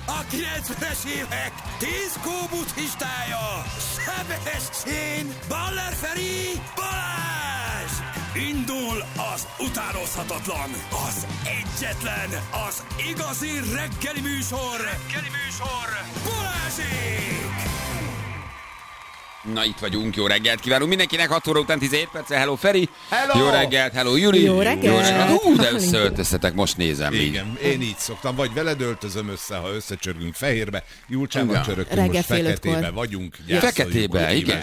A 90-es évek diszkó buddhistája, Sebestyén, Baller Feri, Balázs! Indul az utánozhatatlan, az egyetlen, az igazi reggeli műsor, Balázsék! Na, itt vagyunk, jó reggelt kívánunk mindenkinek, 6 óra után 17 perccel, hello Feri, hello! Jó reggelt, hello Júli, jó reggelt. De összeöltöztetek, most nézem. Igen, én így szoktam, vagy veled öltözöm össze, ha összecsörgünk fehérbe, Júlcsában csörögtünk, most feketébe vagyunk. Feketébe, igen,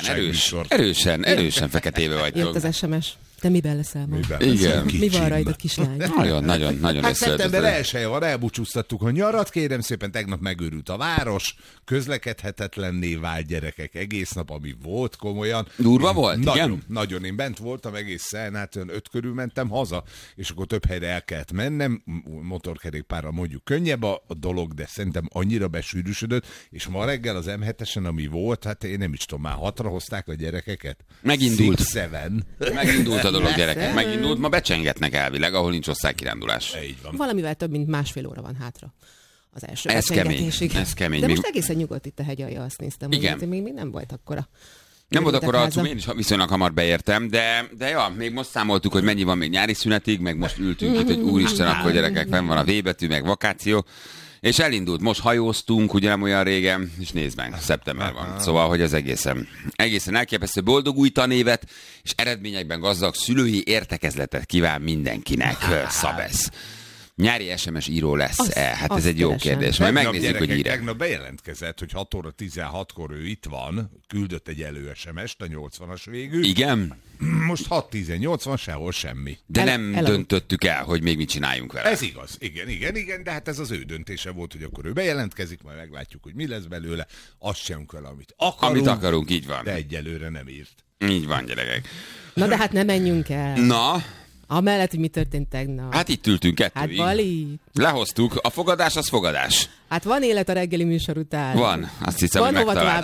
erősen feketébe vagytok. Jött az SMS. Te miben leszel ma? Igen. Mi van rajtad, kislány? Nagyon hát szeptember 1-e van, elbúcsúztattuk a nyarat, kérem szépen, tegnap megőrült a város, közlekedhetetlenné vált, gyerekek, egész nap, ami volt komolyan. Durva volt? Nagyon, igen? Nagyon, én bent voltam egészen, hát 5 körül mentem haza, és akkor több helyre el kellett mennem, motorkerékpárral mondjuk könnyebb a dolog, de szerintem annyira besűrűsödött, és ma reggel az M7-esen, ami volt, hát én nem is tudom, már 6-ra hozták a gyerekeket. Megindult. 6-7. Megindult a dolog, gyerekek. Megindult, ma becsengetnek elvileg, ahol nincs osztálykirándulás. Így van. Valamivel több, mint másfél óra van hátra. Az első ez kemény. De most egészen nyugodt itt a hegyalja, azt néztem. Igen. Hogy még nem volt akkora. Nem volt akkor arcú, én is viszonylag hamar beértem, de ja, még most számoltuk, hogy mennyi van még nyári szünetig, meg most ültünk itt, hogy úristen, akkor gyerekek, fenn van a V betű, meg vakáció. És elindult, most hajóztunk, ugye nem olyan régen, és nézd meg, szeptember van. Szóval, hogy ez egészen elképesztő, boldog új tanévet, és eredményekben gazdag szülői értekezletet kíván mindenkinek, Szabesz. Nyári SMS író lesz-e? Hát ez egy jó kérdés. Majd megnézzük, hogy írja. Tegnap bejelentkezett, hogy 6 óra 16-kor ő itt van, küldött egy elő SMS-t, a 80-as végű. Igen? Most 6-18 sehol semmi. De nem döntöttük el, hogy még mit csináljunk vele. Ez igaz. Igen, de hát ez az ő döntése volt, hogy akkor ő bejelentkezik, majd meglátjuk, hogy mi lesz belőle. Azt sem kell, amit akarunk, így van. De egyelőre nem írt. Így van, gyerekek. Na de hát ne menjünk el. Na? Amellett, hogy mi történt tegnap. Hát itt ültünk kettőig. Hát Bali. Lehoztuk. A fogadás az fogadás. Hát van élet a reggeli műsor után. Van. Azt hiszem, van hogy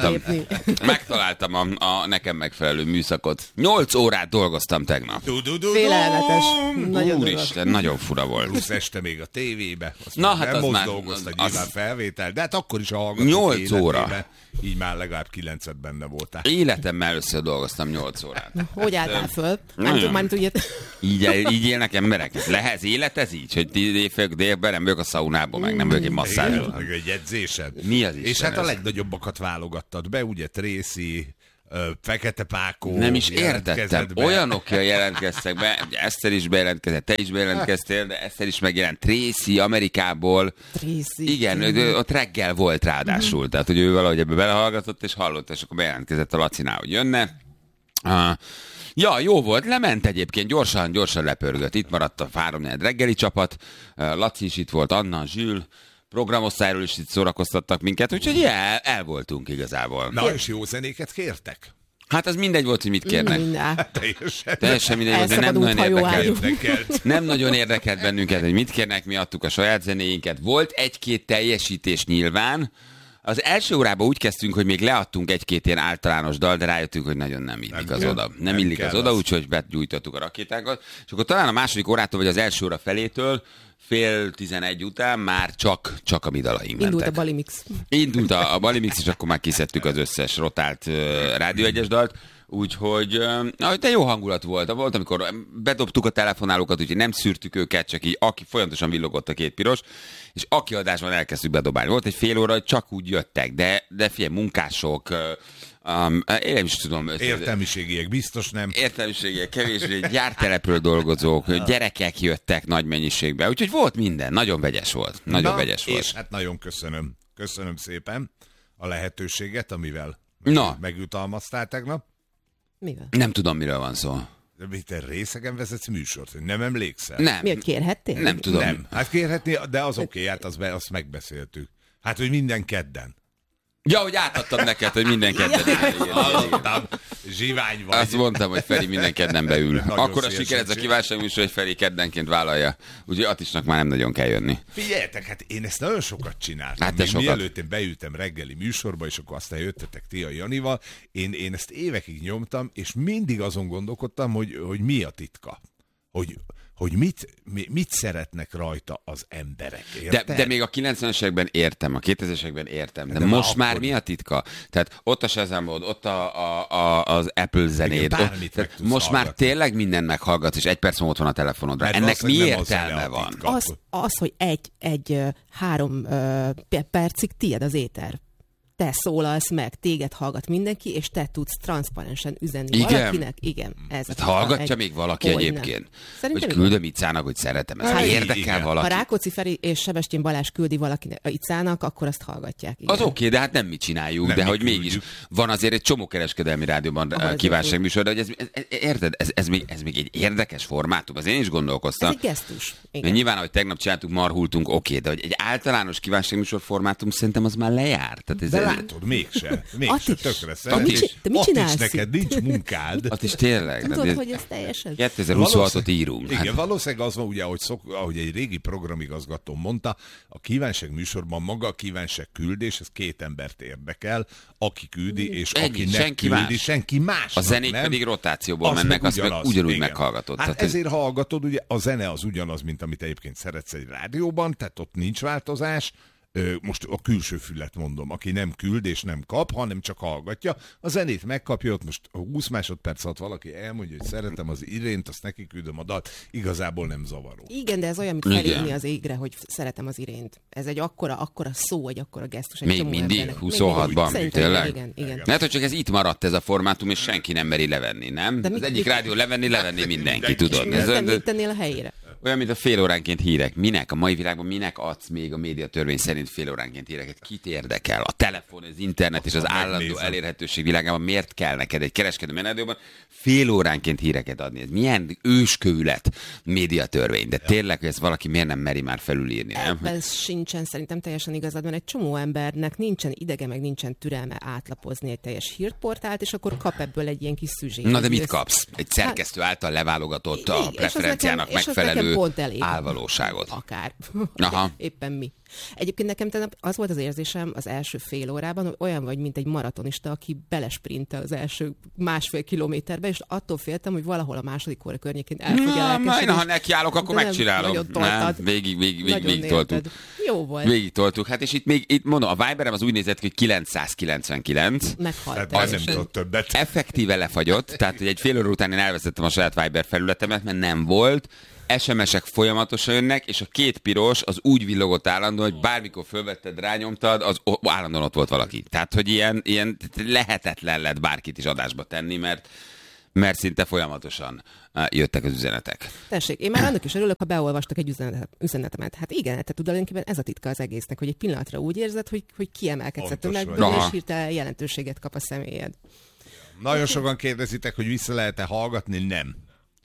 megtaláltam. a nekem megfelelő műszakot. 8 órát dolgoztam tegnap. Félelmetes. Úristen, nagyon fura volt. Plusz este még a tévébe. Na hát az már... dolgozta nyilván felvétel, de hát akkor is a hallgatók 8 óra. Így már legalább 9-et benne voltál. Életemmel először dolgoztam 8 órát. Hogy álltál föl? Nem tudja. Így élnek emberek. Lehet élet ez így, hogy délben nem vagyok a szaunában, meg nem vagyok egy masszázson. Egy edzésed. Mi az Isten? És hát a legnagyobbakat válogattad be, ugye Tracy, Fekete Pákó. Nem is értettem. Olyanok jelentkeztek be, Eszter is bejelentkezett, te is bejelentkeztél, de Eszter is megjelent. Tracy Amerikából. Tracy. Igen, ott reggel volt ráadásul. Tehát, hogy ő valahogy ebbe belehallgatott, és hallott, és akkor bejelentkezett a Lacinál, hogy jönne. Ja, jó volt, lement egyébként, gyorsan lepörgött. Itt maradt a 3-4 reggeli csapat, Laci is itt volt, Anna, Zsül, programosztályról is itt szórakoztattak minket, úgyhogy el voltunk igazából. Na, és jó zenéket kértek? Hát az mindegy volt, hogy mit kérnek. Teljesen mindegy volt, de nem nagyon érdekelt bennünket, hogy mit kérnek, mi adtuk a saját zenéinket. Volt egy-két teljesítés nyilván. Az első órában úgy kezdtünk, hogy még leadtunk egy-két ilyen általános dal, de rájöttünk, hogy nagyon nem illik az oda. Nem illik az oda, úgyhogy begyújtottuk a rakétákat. És akkor talán a második órától, vagy az első óra felétől, 10:30 után már csak a mi dalaink mentek. Indult a Balimix. Indult a Balimix, és akkor már kiszedtük az összes rotált Rádió 1-es dalt. Úgyhogy de jó hangulat volt. Volt, amikor bedobtuk a telefonálókat, úgyhogy nem szűrtük őket, csak így aki folyamatosan villogott a két piros, és aki adásban elkezdtük bedobálni. Volt egy fél óra, hogy csak úgy jöttek, de figyelj, munkások, én nem is tudom. Értelmiségiek biztos nem. Értelmiségiek kevésbé, gyártelepről dolgozók, gyerekek jöttek nagy mennyiségben, úgyhogy volt minden, nagyon vegyes volt. És hát nagyon köszönöm. Köszönöm szépen a lehetőséget, amivel megjutalmaztál tegnap. Mivel? Nem tudom, miről van szó. De te részegen vezetsz műsort, hogy nem emlékszel? Nem. Miért kérhettél? Nem tudom. Nem. Hát kérhetni, de az oké, hát azt megbeszéltük. Hát, hogy minden kedden. Ja, hogy átadtam neked, hogy minden kedden. Hallottam, zsivány vagy. Azt mondtam, hogy Feri minden kedden beül. Akkor a siker ez a kívánságműsor, hogy Feri keddenként vállalja. Úgyhogy Attisnak már nem nagyon kell jönni. Figyeljetek, hát én ezt nagyon sokat csináltam. Hát sokat. Mielőtt én beültem reggeli műsorba, és akkor aztán jöttetek ti a Janival, én ezt évekig nyomtam, és mindig azon gondolkodtam, hogy mi a titka. hogy mit szeretnek rajta az emberek. De még a 90-esekben értem, a 2000-esekben értem. De már most már akkor mi a titka? Tehát ott a Shazamod, ott az Apple zenéd. Igen, bármit meg tudsz most már hallgatni. tényleg mindent meghallgatsz, és egy perc múlva ott van a telefonodra. Mert Ennek mi valószínűleg nem a értelme zene a van? titka. Az, hogy egy 3 percig tied az éter. Te szólalsz meg, téged hallgat mindenki, és te tudsz transzparensen üzenni Igen? valakinek. Igen. Ez Hát hallgatja még valaki Hogyne. egyébként? Szerintem Hogy igen. küldöm Icának, hogy szeretem. Ez Hát érdekel igen. Ha valaki. Rákóczi Feri és Sebestyén Balázs küldi valakinek a Icának, akkor azt hallgatják. Igen. Az oké, de hát nem mi csináljuk, Nem de mi hogy küldjük. mégis van azért egy csomó kereskedelmi rádióban Ahol kívánságműsor, de hogy érted, ez még egy érdekes formátum, az én is Ez gondolkoztam. egy gesztus. Mert Igen. nyilván, ahogy tegnap csináltuk, marhultunk, oké, de hogy egy általános kívánságműsor formátum szerintem az már lejár. Tehát De látod, mégse, Attis, tökre te mit Attis, csinálsz neked itt? nincs munkád. Az is tényleg. Nem tudod, hogy ez teljesen... 2026-ot írunk. Igen, Hát, valószínűleg az van, ugye, ahogy egy régi programigazgató mondta, a kívánság műsorban maga a kívánság küldés, ez 2 embert érdekel, aki küldi, és Ennyi, aki ne senki küldi, más. senki más. a zenék pedig rotációból mennek, azt meg ugyanúgy igen. meghallgatod. Hát Tehát ez- ezért hallgatod, ugye a zene az ugyanaz, mint amit egyébként szeretsz egy rádióban, tehát ott nincs változás. Most a külső fület mondom, aki nem küld és nem kap, hanem csak hallgatja. A zenét megkapja, ott most 20 másodperc alatt valaki elmondja, hogy szeretem az Irént, azt neki küldöm a dalt, igazából nem zavaró. Igen, de ez olyan, mint Igen. felírni az égre, hogy szeretem az Irént. Ez egy akkora szó, egy akkora gesztus. Egy Még csomó mindig? embernek. 26-ban? Szerintem Tényleg? Igen. Mert hogy csak ez itt maradt ez a formátum, és senki nem meri levenni, nem? De Az mit- egyik rádió levenni mindenki, tudod. Mit tennél a helyére? Olyan, mint a fél óránként hírek. Minek? A mai világban minek adsz még a médiatörvény szerint fél óránként híreket? Kit érdekel? A telefon, az internet és az állandó megnézem. elérhetőség világában miért kell neked egy kereskedelmi rádióban fél óránként híreket adni? Ez milyen őskövület médiatörvény? De tényleg, hogy ezt valaki miért nem meri már felülírni, nem? Ebben sincsen szerintem teljesen igazad, mert egy csomó embernek nincsen idege, meg nincsen türelme átlapozni egy teljes hírportált, és akkor kap ebből egy ilyen kis szüzsét. Na de mit Ez- kapsz? Egy szerkesztő által leválogatott a Igen, és az preferenciának nekem- és az megfelelő nekem pont elég. álvalóságot. Akár. Aha. Éppen mi. Egyébként nekem tegnap az volt az érzésem az első fél órában, hogy olyan vagy, mint egy maratonista, aki belesprintel az első 1,5 kilométerbe, és attól féltem, hogy valahol a második óra környékén el fogja elkezdeni. Ha nekiállok, akkor De nem, megcsinálom. nagyon toltad. Nem, végig Nagyon toltuk. élted. Jó volt. Végig toltuk. Hát és itt mondom, a Viberem az úgy nézett ki, hogy 999. Meghalt. Tehát az nem tudott többet. Effektíve lefagyott, tehát hogy egy fél óra után én elvesztettem a saját Viber felületemet, mert nem volt. SMS-ek folyamatosan jönnek, és a 2 piros az úgy villogott állandóan, hogy bármikor fölvetted, rányomtad, az állandóan ott volt valaki. Tehát, hogy ilyen lehetetlen lett bárkit is adásba tenni, mert szinte folyamatosan jöttek az üzenetek. Tessék, én már annak is örülök, ha beolvastak egy üzenetemet. Hát igen, tehát tulajdonképpen ez a titka az egésznek, hogy egy pillanatra úgy érzed, hogy kiemelkedsz a Pontos vagy. tömegből, Aha. és hirtelen jelentőséget kap a személyed. Nagyon sokan kérdezitek, hogy vissza lehet-e hallgatni? Nem.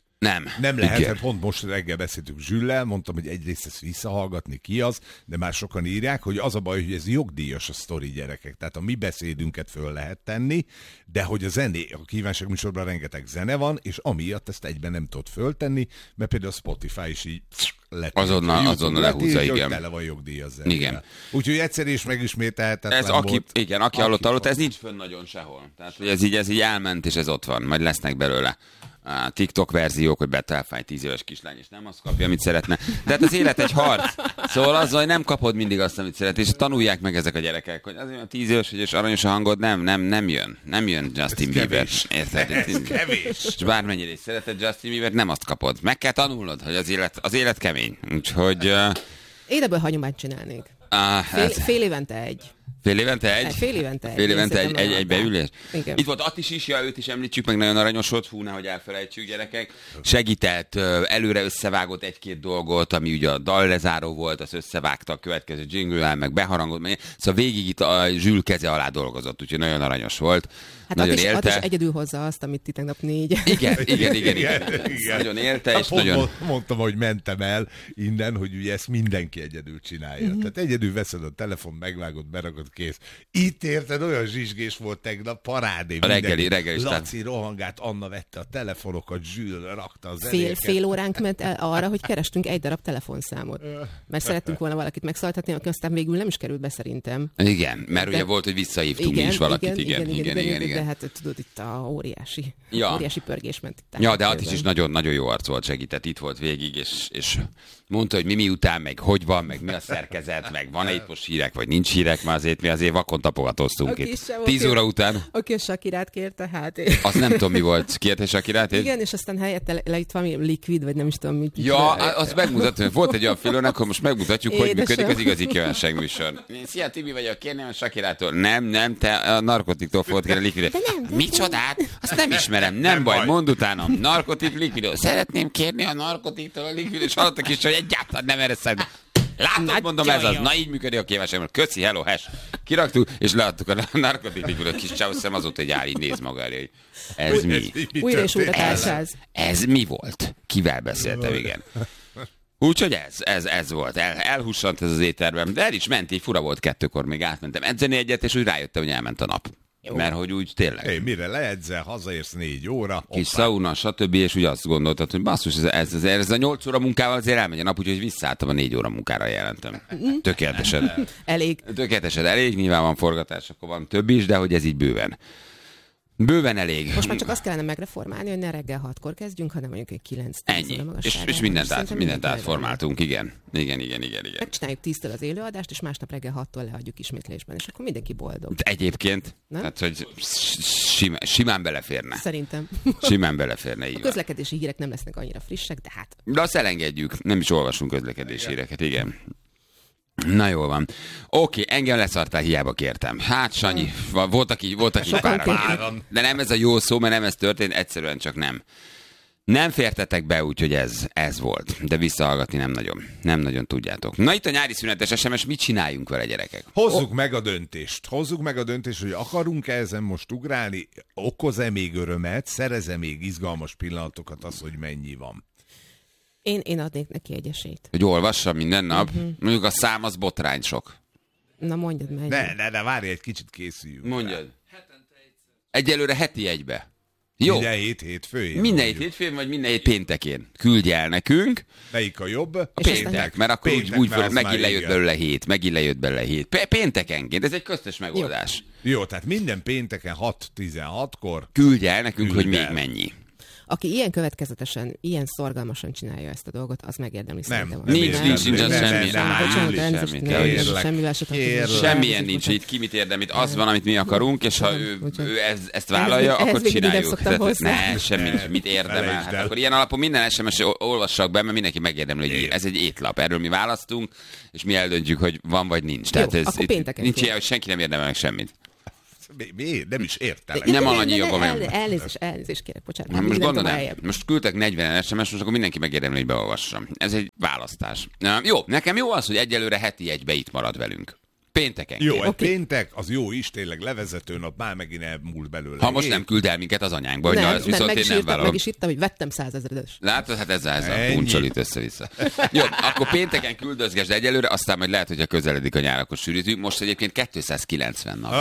Nem lehet, Igen. mert pont most reggel beszéltük Zsüllel, mondtam, hogy egyrészt ezt visszahallgatni, ki az, de már sokan írják, hogy az a baj, hogy ez jogdíjas a sztori, gyerekek. Tehát a mi beszédünket föl lehet tenni, de hogy a a kívánság műsorban rengeteg zene van, és amiatt ezt egyben nem tudod föltenni, mert például a Spotify is így Azonnal lehúzza, igen. Hogy tele van jogdíjas zenével. Igen. Úgyhogy egyszer is megismételhetetlen Ez aki, volt. igen, aki hallott, ez nincs fönn nagyon sehol. Tehát, hogy ez így elment, és ez ott van. Majd lesznek belőle a TikTok verziók, hogy betelfáj 10 éves kislány, és nem azt kapja, amit szeretne. De hát az élet egy harc. Szóval azzal, hogy nem kapod mindig azt, amit szeret, és tanulják meg ezek a gyerekek, hogy azért a 10 éves, és aranyos a hangod, nem jön. Nem jön Justin Ez Bieber. kevés. Érted? Ez kevés. És bármennyire is szereted Justin Bieber, nem azt kapod. Meg kell tanulnod, hogy az élet kemény. Úgyhogy... Én ebből hagyományt csinálnék. hát, Fél évente egy. fél évente egy? Fél évente egy. Fél évente Én szerintem egy beülés? Igen. Itt volt Attis is, ja, őt is említsük, meg nagyon aranyos volt, hú, nehogy elfelejtsük, gyerekek. Segített, előre összevágott egy-két dolgot, ami ugye a dallezáró volt, az összevágta a következő jingle-el, meg beharangolt, meg szóval végig itt a Zsül keze alá dolgozott, úgyhogy nagyon aranyos volt. Hát nagyon Attis élte. egyedül hozza azt, amit ti tegnap 4. Igen. Nagyon élte, és Pont nagyon... Mondtam, hogy mentem el innen, hogy ugye ezt mindenki egyedül csinálja. Tehát egyedül veszed a telefon, megvágod, berakod, kész. Itt érted, olyan zsizsgés volt tegnap, parádé. A reggeli Laci rohangált, Anna vette a telefonokat, Zsül rakta a zenéket. Fél óránk ment el arra, hogy kerestünk egy darab telefonszámot. Mert szerettünk volna valakit megszólaltatni, aki aztán végül nem is került be szerintem. Igen, mert ugye volt, hogy visszahívtunk mi is valakit. Igen. De hát tudod, itt a óriási pörgés ment itt. Ja, de Attis is nagyon-nagyon jó arc volt, segített, itt volt végig, és mondta, hogy mi miután, meg hogy van, meg mi a szerkezet, meg van-e itt most hírek, vagy nincs hírek, mert mi azért vakon tapogatóztunk itt. 10 óra után. Aki a Shakirát kérte, hát... Azt nem tudom, mi volt. Kérte Shakirát? Igen, és aztán helyette lejött valami likvid, vagy nem is tudom mit. Ja, azt megmutatom, hogy volt egy olyan filmnek, akkor most megmutatjuk, hogy működik az igazi kívánságműsor. Szia, Tibi vagyok, kérném a Shakirától. Nem, te a narkotiktól fogod kérni a likvidet. Micsodát? Azt nem ismerem, nem baj, mondd utána. Narkotik, likvidot. Szeretném kérni a narkotiktól a likvidot, és hallottak is, hogy egyáltalán nem erre szerintem. Látod, mondom, ez az. Na így működik a kívánságműsor. Köszi, hello, hash. Kiraktuk, és leadtuk a narkotik likvidot. Kis csáv, szem azóta, hogy áll, így néz maga elé. Ez mi? Újra és újra társáz. Ez mi volt? Kivel beszéltem, igen. Úgyhogy ez volt. Elhussant ez az étterben. De el is ment, így fura volt 2-kor, még átmentem edzeni egyet, és úgy rájöttem, hogy elment a nap. Jó. Mert hogy úgy tényleg. Mire leedzel, hazaérsz 4 óra. Kis szauna, stb. És úgy azt gondoltad, hogy basszus, ez a 8 óra munkával azért elmegy a nap, úgyhogy visszaálltam a 4 óra munkára jelentem. Tökéletesen. Elég, nyilván van forgatás, akkor van több is, de hogy ez így bőven elég. Most már csak azt kellene megreformálni, hogy ne reggel 6-kor kezdjünk, hanem mondjuk egy 9-10 ennyi. És mindent átformáltunk, igen. Megcsináljuk 10-től az élőadást, és másnap reggel 6-tól lehagyjuk ismétlésben, és akkor mindenki boldog. De egyébként, tehát, hogy simán beleférne. Szerintem. Simán beleférne, így a közlekedési hírek nem lesznek annyira frissek, de hát... De azt elengedjük, nem is olvasunk közlekedési híreket, igen. Na jól van. Oké, engem leszartál, hiába kértem. Hát Sanyi, voltak így páran. De nem ez a jó szó, mert nem ez történt, egyszerűen csak nem. Nem fértetek be, úgyhogy ez volt. De visszahallgatni nem nagyon tudjátok. Na itt a nyári szünetes SMS, mit csináljunk vele, gyerekek? Hozzuk meg a döntést, hogy akarunk-e ezen most ugrálni, okoz-e még örömet, szerez-e még izgalmas pillanatokat az, hogy mennyi van. Én adnék neki egy esélyt. Hogy olvassa minden nap? Mondjuk a szám az botrány sok. Na mondjad meg. Ne, várj, egy kicsit készüljünk. Mondjad. Egyelőre heti egybe. Jó. Minden hét hétfőjén. Minden hét hétfőn, vagy minden hét péntekén. Küldj el nekünk. Melyik a jobb? A péntek, mert akkor úgy megint lejött belőle hét. Péntekenként, ez egy köztes megoldás. Jó, tehát minden pénteken 6-16-kor. Küldj el nekünk, hogy még mennyi. Aki ilyen következetesen, ilyen szorgalmasan csinálja ezt a dolgot, az megérdemli szerintem. Nincs semmilyen nincs itt, ki mit érdemli, az van, amit mi akarunk, és ha ő ezt vállalja, akkor csináljuk. Ne, semmi nincs, mit érdemel. Hát akkor ilyen alapon minden SMS olvassak be, mert mindenki megérdemli, hogy ez egy étlap. Erről mi választunk, és mi eldöntjük, hogy van vagy nincs. Tehát nincs ilyen, hogy senki nem érdemel meg semmit. Nem is értelek. Nem annyi jogom. Elnézést kérek, bocsánat. Most gondolom, most küldtek 40 SMS, most akkor mindenki megérdemli, hogy beolvassam. Ez egy választás. Jó, nekem jó az, hogy egyelőre heti egybe itt marad velünk. Pénteken. Jó, egy péntek, az jó is, tényleg levezető nap, már megint elmúlt belőle. Ha most nem küld el minket az anyánkba, hogy az viszont én nem vállalom. Meg is írtam, hogy vettem 100 000-es. Látod, hát ez a puncsol itt össze-vissza. Jó, akkor pénteken küldözgesd egyelőre, aztán majd lehet, hogyha közeledik a nyár, akkor sűrítünk. Most egyébként 290 nap.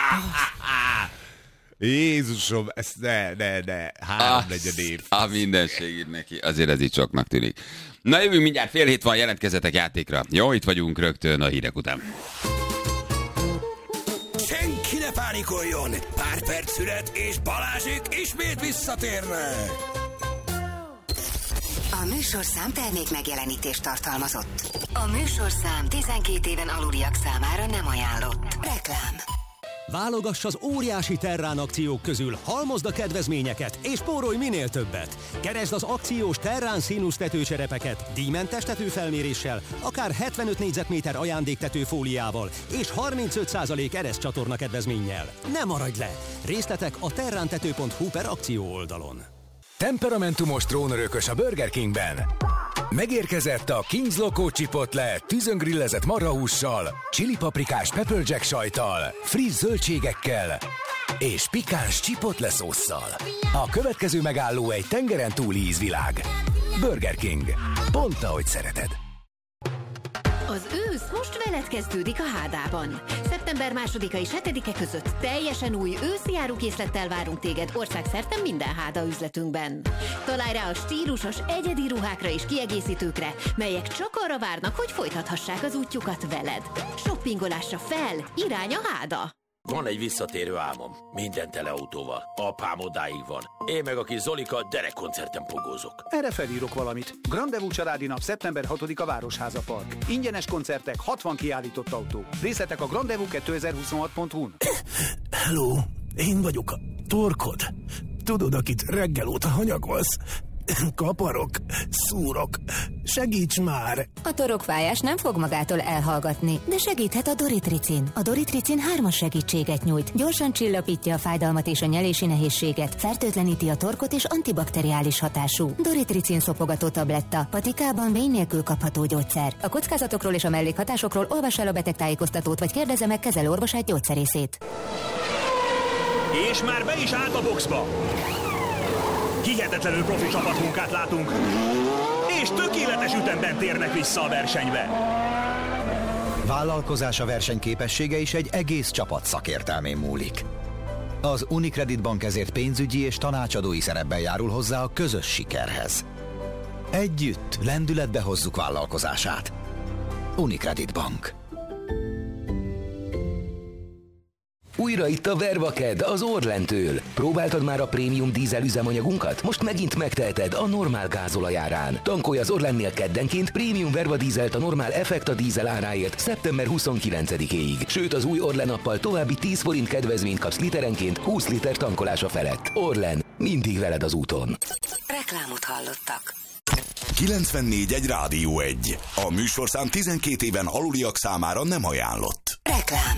Jézusom, ezt ne, 3/4 év. A mindenség neki, azért ez így soknak tűnik. Na jövünk mindjárt, 6:30 van, jelentkezzetek játékra. Jó, itt vagyunk rögtön a hírek után. Senki ne pánikoljon! Pár perc szünet és Balázsék ismét visszatérnek! A műsorszám termék megjelenítést tartalmazott. A műsorszám 12 éven aluliak számára nem ajánlott. Reklám. Válogass az óriási Terrán akciók közül, halmozd a kedvezményeket és spórolj minél többet. Keresd az akciós Terrán színusz tetőcserepeket díjmentes tetőfelméréssel, akár 75 négyzetméter ajándéktetőfóliával és 35% ereszcsatorna kedvezménnyel. Ne maradj le! Részletek a terrántető.hu/akció oldalon. Temperamentumos trónörökös a Burger Kingben. Megérkezett a King's Loco Chipotle tűzöngrillezett marhahússal, chili-paprikás pepper jack sajttal, friss zöldségekkel és pikáns chipotle szósszal. A következő megálló egy tengeren túli ízvilág. Burger King. Pont ahogy szereted. Az ősz most veled kezdődik a Hádában. Szeptember Szeptember 2-a és 7-e között teljesen új őszi árukészlettel várunk téged országszerte minden Háda üzletünkben. Találj rá a stílusos, egyedi ruhákra és kiegészítőkre, melyek csak arra várnak, hogy folytathassák az útjukat veled. Shoppingolásra fel, irány a Háda! Van egy visszatérő álmom. Minden teleautóval. Apám odáig van. Én meg a kis Zolika derekkoncerten pogózok. Erre felírok valamit. Grandevú családi nap szeptember 6-a Városháza Park. Ingyenes koncertek, 60 kiállított autó. Részletek a grandevú2026.hu-n. Hello, én vagyok a torkod. Tudod, akit reggel óta hanyagolsz? Kaparok, szúrok, segíts már! A torokfájás nem fog magától elhallgatni, de segíthet a Doritricin. A Doritricin 3-as segítséget nyújt, gyorsan csillapítja a fájdalmat és a nyelési nehézséget, fertőtleníti a torkot és antibakteriális hatású. Doritricin szopogató tabletta, patikában vény nélkül kapható gyógyszer. A kockázatokról és a mellékhatásokról olvass el a betegtájékoztatót, vagy kérdezze meg kezelőorvosát, gyógyszerészét. És már be is állt a boxba! Hihetetlenül profi csapatmunkát látunk, és tökéletes ütemben térnek vissza a versenybe. Vállalkozása versenyképessége is egy egész csapat szakértelmén múlik. Az Unicredit Bank ezért pénzügyi és tanácsadói szerepben járul hozzá a közös sikerhez. Együtt lendületbe hozzuk vállalkozását. Unicredit Bank. Újra itt a Vervaked az Orlentől. Próbáltad már a prémium dízel üzemanyagunkat? Most megint megteheted a normál gázolaj árán. Tankolj az Orlennél keddenként prémium Verva dízelt a normál Effekta dízel áráért szeptember 29-éig. Sőt, az új Orlen appal további 10 forint kedvezményt kapsz literenként 20 liter tankolása felett. Orlen, mindig veled az úton. Reklámot hallottak. 94.1 Rádió 1. A műsorszám 12 éven aluliak számára nem ajánlott. Reklám.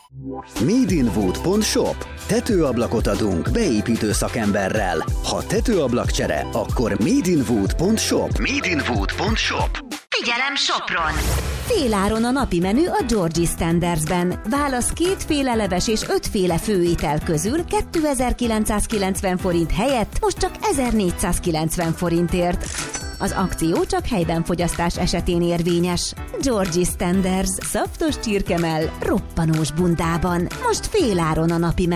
Madeinwood.shop. Tetőablakot adunk beépítő szakemberrel. Ha tetőablakcsere, akkor Madeinwood.shop. Madeinwood.shop. Figyelem Sopron! Féláron a napi menü a Georgie Standardsben. Válasz 2 féle leves és 5 féle főétel közül 2990 forint helyett most csak 1490 forintért. Az akció csak helyben fogyasztás esetén érvényes. Georgie Standards, szaftos csirkemell, roppanós bundában. Most féláron a napi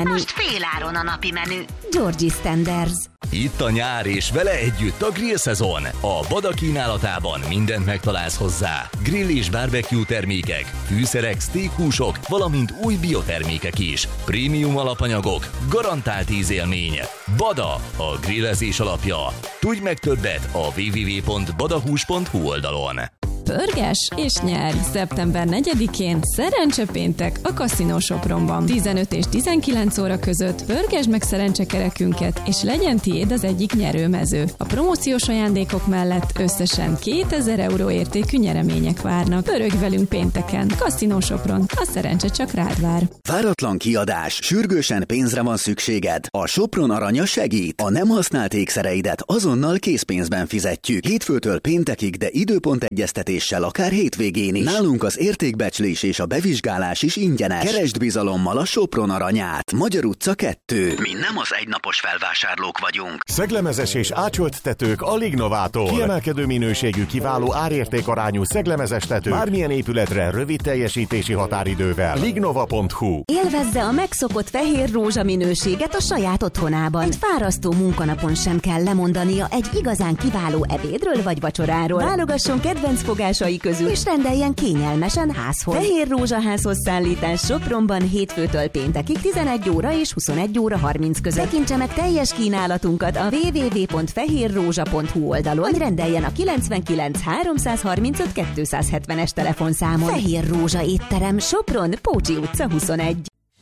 menü. Georgie Standards. Itt a nyár és vele együtt a grill szezon. A Bada kínálatában mindent megtalálsz hozzá. Grill és barbecue termékek, fűszerek, steakhúsok, valamint új biotermékek is. Prémium alapanyagok, garantált ízélmény. Bada, a grillezés alapja. Tudj meg többet a www.badahús.hu oldalon. Pörges és nyerj! Szeptember 4-én szerencsepéntek a Casino Sopronban. 15 és 19 óra között pörgesd meg szerencsekerekünket, és legyen tiéd az egyik nyerőmező. A promóciós ajándékok mellett összesen 2000 euró értékű nyeremények várnak. Pörögj velünk pénteken. Casino Sopron. A szerencse csak rád vár. Váratlan kiadás. Sürgősen pénzre van szükséged. A Sopron aranya segít. A nem használt ékszereidet azonnal készpénzben fizetjük. Hétfőtől péntekig, de időpont egyeztetés akár hétvégén is. Nálunk az értékbecslés és a bevizsgálás is ingyenes. Keresd bizalommal a Sopron aranyát. Magyar utca 2. Mi nem az egynapos felvásárlók vagyunk. Szeglemezes és ácsolt tetők a Lignovától. Kiemelkedő minőségű, kiváló árértékarányú szeglemezes tető. Bármilyen épületre rövid teljesítési határidővel. Lignova.hu. Élvezze a megszokott fehér rózsa minőséget a saját otthonában. Egy fárasztó munkanapon sem kell lemondania egy igazán kiváló ebédről vagy vacsoráról. Válogasson kedvenc fogásai közül, és rendeljen kényelmesen házhoz. Fehér Rózsaházhoz szállítás Sopronban hétfőtől péntekig 11 óra és 21 óra 30 között. Tekintse meg teljes kínálatunkat a www.fehérrózsa.hu oldalon, vagy rendeljen a 99 335 270-es telefonszámon. Fehér Rózsa étterem, Sopron, Pócsi utca 21.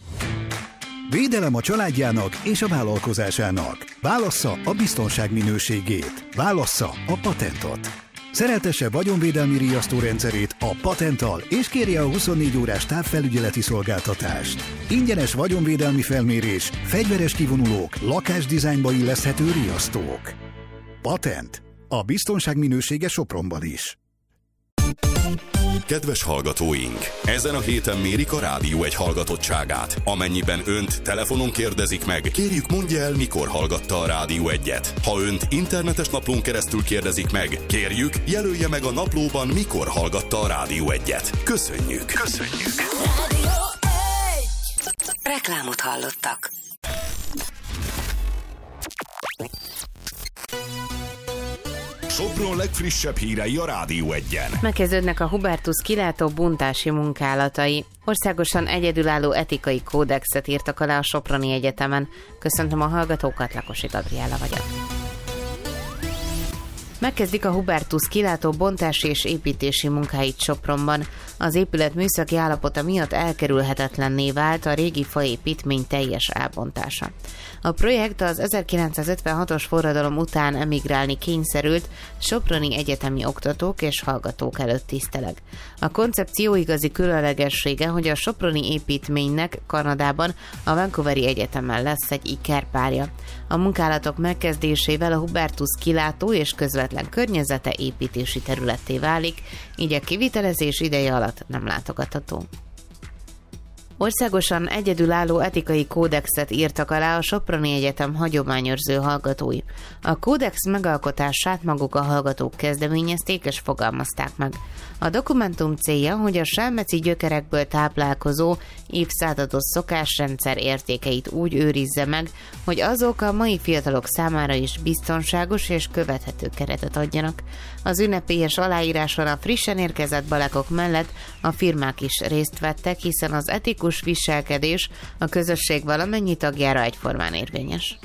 Védelem a családjának és a vállalkozásának. Válassza a biztonság minőségét. Válassza a patentot. Szereltesse vagyonvédelmi riasztórendszerét a Patenttal, és kérje a 24 órás távfelügyeleti szolgáltatást. Ingyenes vagyonvédelmi felmérés, fegyveres kivonulók, lakásdizájnba illeszthető riasztók. Patent. A biztonság minősége Sopronban is. Kedves hallgatóink! Ezen a héten mérik a Rádió 1 hallgatottságát. Amennyiben önt telefonon kérdezik meg, kérjük mondja el, mikor hallgatta a Rádió 1-et. Ha önt internetes naplón keresztül kérdezik meg, kérjük, jelölje meg a naplóban, mikor hallgatta a Rádió 1-et. Köszönjük! Köszönjük! Reklámot hallottak. Sopron legfrissebb hírei a Rádió Egyen. Megkezdődnek a Hubertus kilátó bontási munkálatai. Országosan egyedülálló etikai kódexet írtak alá a Soproni Egyetemen. Köszöntöm a hallgatókat, Lakosi Gabriella vagyok. Megkezdik a Hubertus kilátó bontási és építési munkáit Sopronban. Az épület műszaki állapota miatt elkerülhetetlenné vált a régi faépítmény teljes elbontása. A projekt az 1956-os forradalom után emigrálni kényszerült soproni egyetemi oktatók és hallgatók előtt tiszteleg. A koncepció igazi különlegessége, hogy a soproni építménynek Kanadában a Vancouveri Egyetemen lesz egy ikerpárja. A munkálatok megkezdésével a Hubertus kilátó és közvetlen környezete építési területté válik, így a kivitelezés ideje alatt nem látogatható. Országosan egyedülálló etikai kódexet írtak alá a Soproni Egyetem hagyományőrző hallgatói. A kódex megalkotását maguk a hallgatók kezdeményezték és fogalmazták meg. A dokumentum célja, hogy a selmeci gyökerekből táplálkozó évszázados szokásrendszer értékeit úgy őrizze meg, hogy azok a mai fiatalok számára is biztonságos és követhető keretet adjanak. Az ünnepélyes aláíráson a frissen érkezett balekok mellett a firmák is részt vettek, hiszen az etikus viselkedés a közösség valamennyi tagjára egyformán érvényes.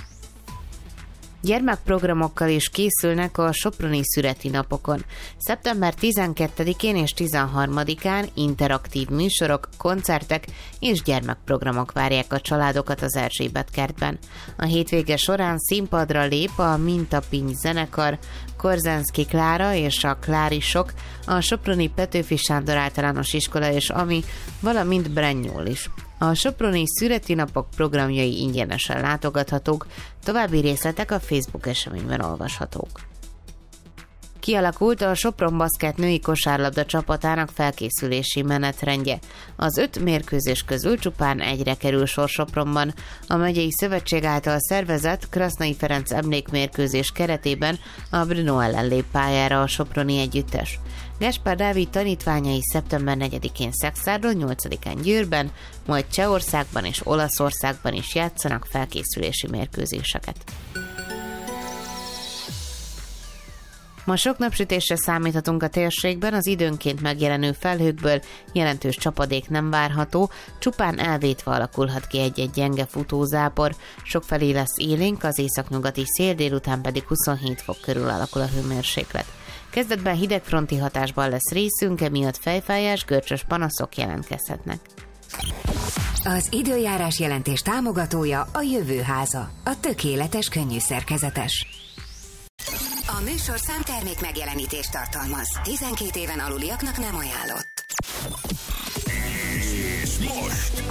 Gyermekprogramokkal is készülnek a soproni szüreti napokon. Szeptember 12-én és 13-án interaktív műsorok, koncertek és gyermekprogramok várják a családokat az Erzsébet kertben. A hétvége során színpadra lép a Mintapinty zenekar, Korzenszky Klára és a Klárisok, a soproni Petőfi Sándor általános iskola és AMI, valamint Brennyol is. A soproni szüreti napok programjai ingyenesen látogathatók, további részletek a Facebook eseményben olvashatók. Kialakult a Sopron Baszket női kosárlabda csapatának felkészülési menetrendje. Az 5 mérkőzés közül csupán egyre kerül sor Sopronban. A megyei szövetség által szervezett Krasznai Ferenc emlékmérkőzés keretében a Brno ellen lép pályára a soproni együttes. Gáspár Dávid tanítványai szeptember 4-én Szexárdon, 8-án Győrben, majd Csehországban és Olaszországban is játszanak felkészülési mérkőzéseket. Ma sok napsütésre számíthatunk a térségben, az időnként megjelenő felhőkből jelentős csapadék nem várható, csupán elvétve alakulhat ki egy-egy gyenge futózápor, sokfelé lesz élénk, az északnyugati szél, délután pedig 27 fok körül alakul a hőmérséklet. Kezdetben hidegfronti hatásban lesz részünk, emiatt fejfájás, görcsös panaszok jelentkezhetnek. Az időjárás jelentés támogatója a Jövőháza, a tökéletes könnyű szerkezetes. A műsorszám termék megjelenítést tartalmaz. 12 éven aluliaknak nem ajánlott. És most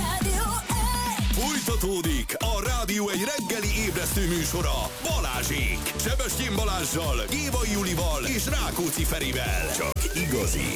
folytatódik a Rádió egy reggeli ébresztő műsora Balázsék. Sebestyén Balázssal, Gévai Julival és Rákóczi Ferivel. Csak igazi